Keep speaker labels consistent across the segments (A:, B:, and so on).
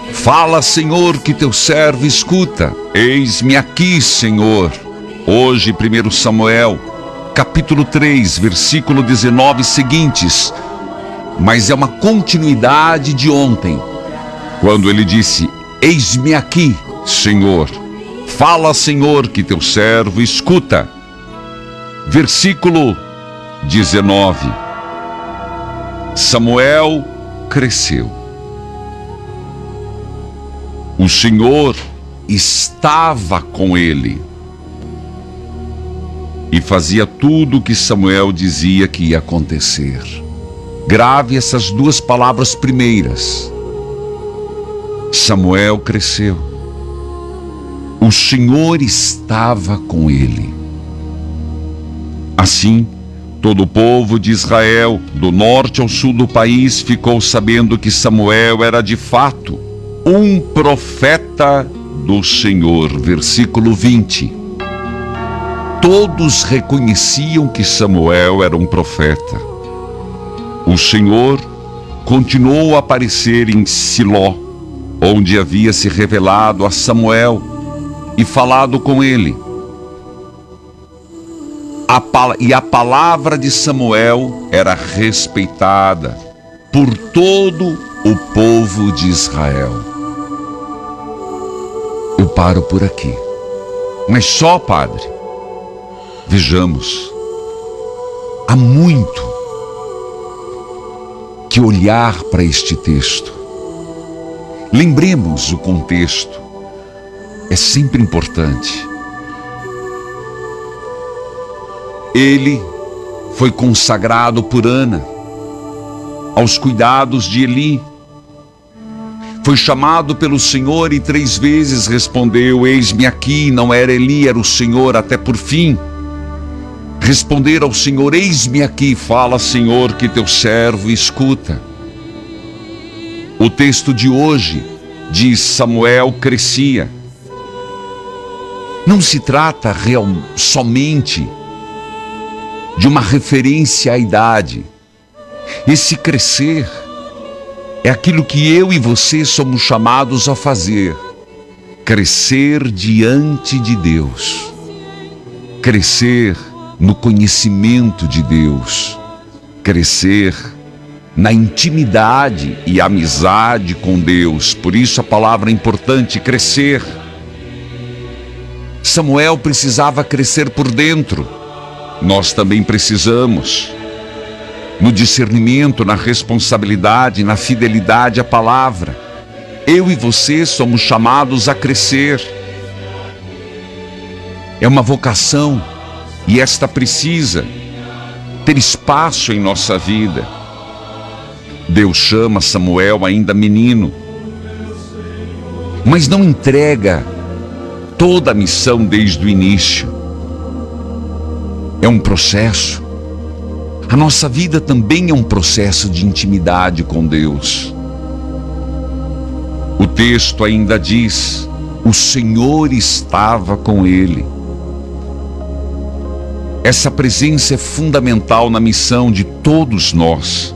A: Fala, Senhor, que teu servo escuta. Eis-me aqui, Senhor. Hoje, 1 Samuel, capítulo 3, versículo 19 seguintes. Mas é uma continuidade de ontem, quando ele disse: eis-me aqui, Senhor. Fala, Senhor, que teu servo escuta. Versículo 19. Samuel cresceu. O Senhor estava com ele e fazia tudo o que Samuel dizia que ia acontecer. Grave essas duas palavras primeiras. Samuel cresceu. O Senhor estava com ele. Assim, todo o povo de Israel, do norte ao sul do país, ficou sabendo que Samuel era de fato um profeta do Senhor. Versículo 20. Todos reconheciam que Samuel era um profeta. O Senhor continuou a aparecer em Siló, onde havia se revelado a Samuel e falado com ele. E a palavra de Samuel era respeitada por todo o povo de Israel. Eu paro por aqui. Mas só, Padre, vejamos, há muito que olhar para este texto. Lembremos o contexto. É sempre importante. Ele foi consagrado por Ana aos cuidados de Eli. Foi chamado pelo Senhor e 3 vezes respondeu: eis-me aqui. Não era Eli, era o Senhor, até por fim responder ao Senhor: eis-me aqui. Fala, Senhor, que teu servo escuta. O texto de hoje diz: Samuel crescia. Não se trata somente de uma referência à idade. Esse crescer é aquilo que eu e você somos chamados a fazer. Crescer diante de Deus. Crescer no conhecimento de Deus. Crescer na intimidade e amizade com Deus. Por isso a palavra é importante: crescer. Samuel precisava crescer por dentro. Nós também precisamos. No discernimento, na responsabilidade, na fidelidade à palavra. Eu e você somos chamados a crescer. É uma vocação e esta precisa ter espaço em nossa vida. Deus chama Samuel ainda menino, mas não entrega toda a missão desde o início. É um processo. A nossa vida também é um processo de intimidade com Deus. O texto ainda diz: o Senhor estava com ele. Essa presença é fundamental na missão de todos nós.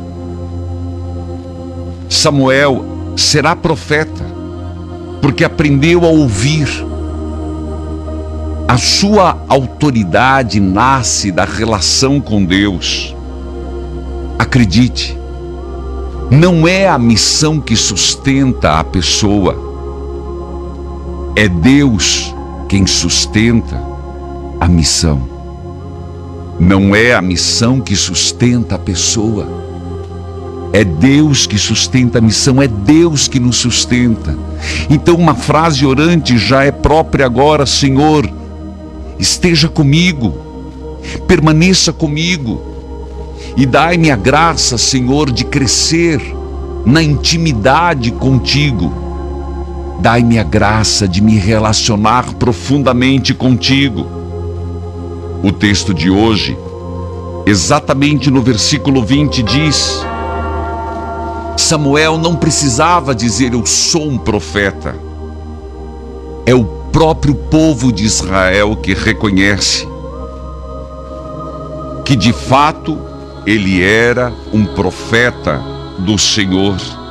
A: Samuel será profeta porque aprendeu a ouvir. A sua autoridade nasce da relação com Deus. Acredite, não é a missão que sustenta a pessoa. É Deus quem sustenta a missão. Não é a missão que sustenta a pessoa. É Deus que sustenta a missão, é Deus que nos sustenta. Então uma frase orante já é própria agora: Senhor, esteja comigo, permaneça comigo. E dai-me a graça, Senhor, de crescer na intimidade contigo. Dai-me a graça de me relacionar profundamente contigo. O texto de hoje, exatamente no versículo 20, diz: Samuel não precisava dizer eu sou um profeta. É o próprio povo de Israel que reconhece que de fato ele era um profeta do Senhor.